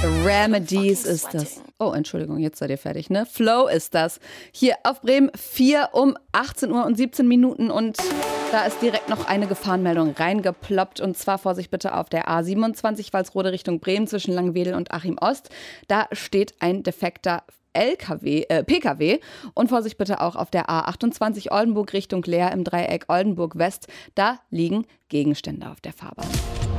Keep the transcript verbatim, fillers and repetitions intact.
Remedies ist das. Oh, Entschuldigung, jetzt seid ihr fertig, ne? Flow ist das. Hier auf Bremen vier um achtzehn Uhr und siebzehn Minuten und da ist direkt noch eine Gefahrenmeldung reingeploppt und zwar Vorsicht bitte auf der A siebenundzwanzig Walsrode Richtung Bremen zwischen Langwedel und Achim Ost. Da steht ein defekter L K W, äh, P K W und Vorsicht bitte auch auf der A achtundzwanzig Oldenburg Richtung Leer im Dreieck Oldenburg West. Da liegen Gegenstände auf der Fahrbahn.